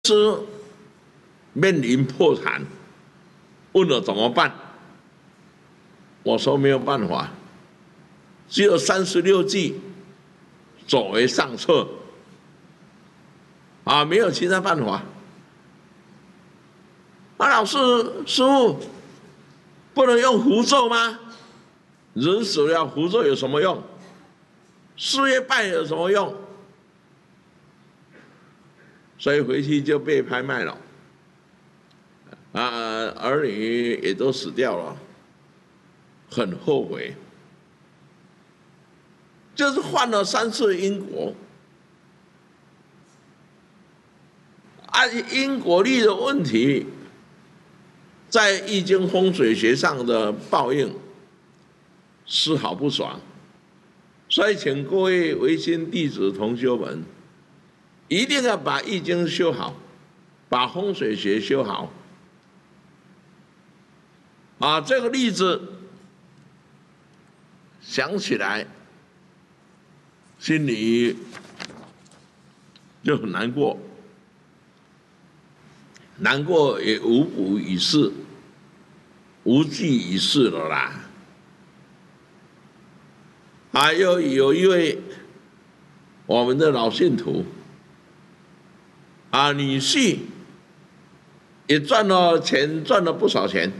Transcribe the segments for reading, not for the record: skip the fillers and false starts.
是面临破产，问我怎么办？我说没有办法，只有36计，走为上策。没有其他办法。老师师父，不能用符咒吗？人死了符咒有什么用？事业败有什么用？所以回去就被拍卖了，儿女也都死掉了，很后悔，就是犯了3次因果。因果律的问题，在易经风水学上的报应，丝毫不爽。所以，请各位维新弟子同修们，一定要把易经修好，把风水学修好。这个例子想起来，心里就很难过，难过也无补于事，无济于事了啦。又有一位我们的老信徒，女婿也赚了钱，赚了不少钱。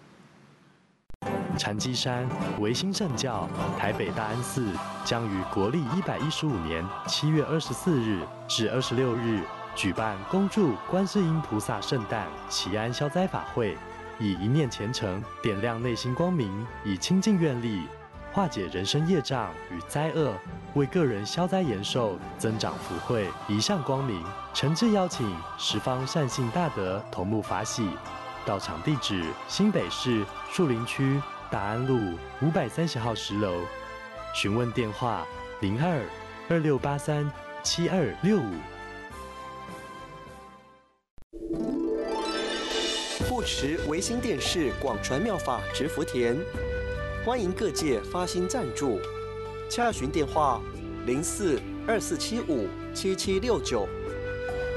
禅机山维新圣教台北大安寺将于国历115年7月24日至26日举办恭祝观世音菩萨圣诞祈安消灾法会，以一念虔诚点亮内心光明，以清净愿力化解人生业障与灾厄，为个人消灾延寿，增长福慧，一向光明。诚挚邀请十方善信大德同沐法喜。到场地址：新北市树林区大安路530号10楼。询问电话：02-2683-7265。 护持维新电视广传妙法植福田，欢迎各界发心赞助，洽询电话：04-2475-7769。